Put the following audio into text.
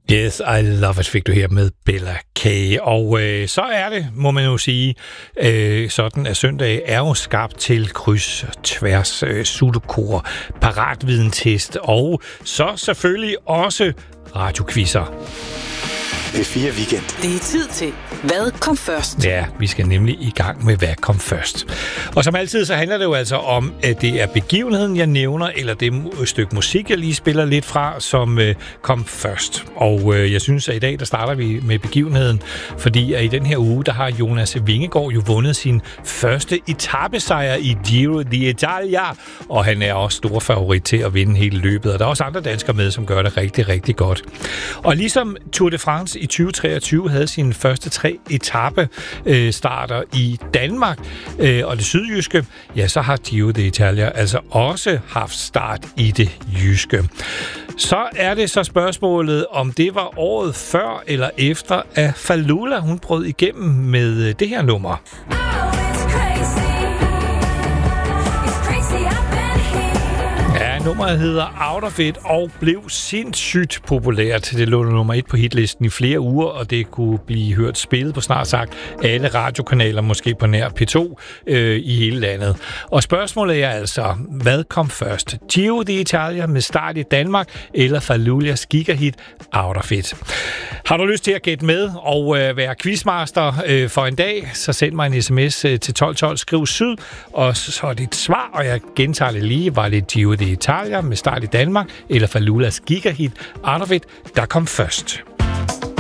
Yes, I love it, fik du her med Bella K. Og så er det, må man jo sige, sådan at søndag er jo skabt til kryds, tværs, sudoku, paratvidentest og så selvfølgelig også radiokvisser. P4 Weekend. Det er tid til, hvad kom først? Ja, vi skal nemlig i gang med, hvad kom først. Og som altid, så handler det jo altså om, at det er begivenheden, jeg nævner, eller det stykke musik, jeg lige spiller lidt fra, som kom først. Og jeg synes, at i dag, der starter vi med begivenheden, fordi at i den her uge, der har Jonas Vingegaard jo vundet sin første etapesejr i Giro d'Italia, og han er også stor favorit til at vinde hele løbet. Og der er også andre danskere med, som gør det rigtig, rigtig godt. Og ligesom Tour de France i 2023 havde sine første 3 etape starter i Danmark og det sydjyske, ja, så har Giro d'Italia altså også haft start i det jyske. Så er det så spørgsmålet, om det var året før eller efter, at Fallulah, hun brød igennem med det her nummer. Nummeret hedder Out of It og blev sindssygt populært. Det lå nummer 1 på hitlisten i flere uger, og det kunne blive hørt spillet på snart sagt alle radiokanaler, måske på nær P2 i hele landet. Og spørgsmålet er altså, hvad kom først? Giro d'Italia med start i Danmark, eller Fallulahs gigahit Out of It? Har du lyst til at gætte med og være quizmaster for en dag, så send mig en sms til 1212, skriv syd, og så er dit svar, og jeg gentager det lige, var det Giro d'Italia med start i Danmark, eller Fallulahs gigahit Out of It, der kom først.